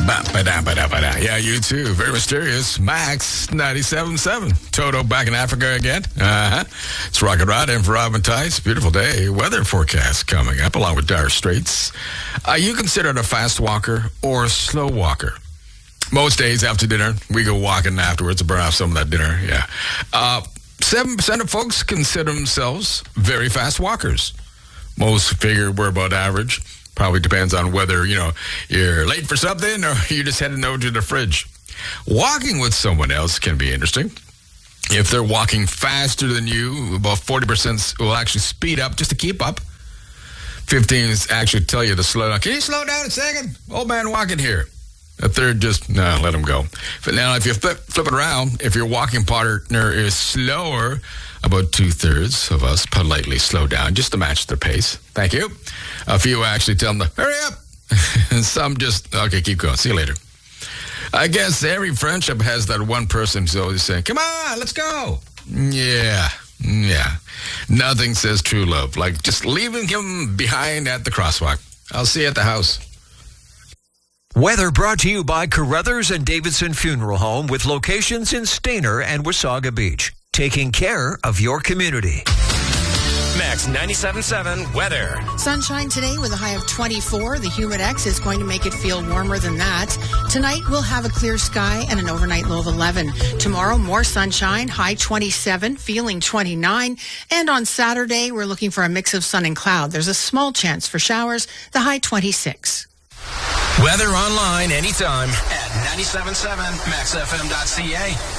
Ba-ba-da-ba-da-ba-da. Yeah, you too. Very mysterious. Max 97.7. Toto back in Africa again. It's Rocket Rod in for Robin Tice. Beautiful day. Weather forecast coming up along with Dire Straits. Are you considered a fast walker or a slow walker? Most days after dinner, we go walking afterwards to burn off some of that dinner. Yeah. 7% of folks consider themselves very fast walkers. Most figure we're about average. Probably depends on whether, you're late for something or you're just heading over to the fridge. Walking with someone else can be interesting. If they're walking faster than you, about 40% will actually speed up just to keep up. 15 actually tell you to slow down. Can you slow down a second? Old man walking here. A third just, no, let him go. But now if you flip it around, if your walking partner is slower, about 2/3 of us politely slow down just to match their pace. Thank you. A few actually tell them to hurry up. And some just, okay, keep going. See you later. I guess every friendship has that one person who's always saying, come on, let's go. Yeah. Nothing says true love like just leaving him behind at the crosswalk. I'll see you at the house. Weather brought to you by Carruthers and Davidson Funeral Home with locations in Stayner and Wasaga Beach. Taking care of your community. Max 97.7 weather. Sunshine today with a high of 24. The Humidex is going to make it feel warmer than that. Tonight we'll have a clear sky and an overnight low of 11. Tomorrow more sunshine, high 27, feeling 29. And on Saturday we're looking for a mix of sun and cloud. There's a small chance for showers, the high 26. Weather online anytime at 97.7maxfm.ca.